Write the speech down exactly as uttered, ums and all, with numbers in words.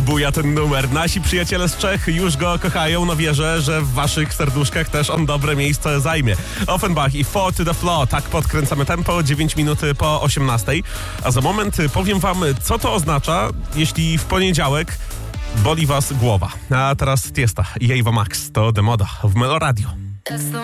Ale buja ten numer. Nasi przyjaciele z Czech już go kochają. No wierzę, że w waszych serduszkach też on dobre miejsce zajmie. Offenbach i Four to the Floor. Tak podkręcamy tempo. dziewięć minut po osiemnastej. A za moment powiem wam, co to oznacza, jeśli w poniedziałek boli was głowa. A teraz Tiesta i Ava Max. To Demoda w Melo Radio.